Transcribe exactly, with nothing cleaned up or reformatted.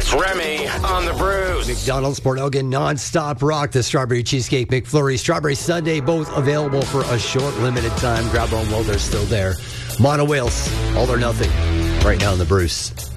It's Remy on the Bruce. McDonald's Port Elgin Non-Stop Rock, the Strawberry Cheesecake McFlurry, Strawberry Sundae, both available for a short, limited time. Grab them while they're still there. Mono Whales, All or Nothing, right now in the Bruce.